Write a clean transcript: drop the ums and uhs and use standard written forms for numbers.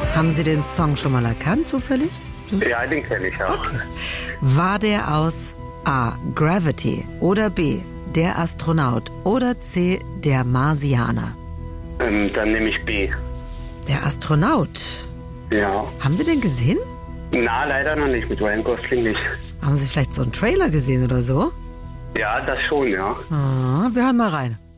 Haben Sie den Song schon mal erkannt, zufällig? Ja, den kenne ich auch. Okay. War der aus A. Gravity oder B. Der Astronaut oder C. Der Marsianer? Dann nehme ich B. Der Astronaut. Ja. Haben Sie den gesehen? Na, leider noch nicht. Mit Ryan Gosling nicht. Haben Sie vielleicht so einen Trailer gesehen oder so? Ja, das schon, ja. Wir hören mal rein.